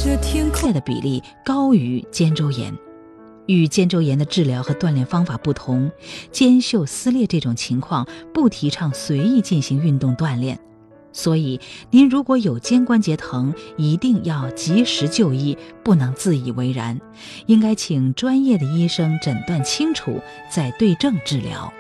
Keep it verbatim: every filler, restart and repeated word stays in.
的比例高于肩周炎。与肩周炎的治疗和锻炼方法不同，肩袖撕裂这种情况不提倡随意进行运动锻炼，所以您如果有肩关节疼，一定要及时就医，不能自以为然，应该请专业的医生诊断清楚，再对症治疗。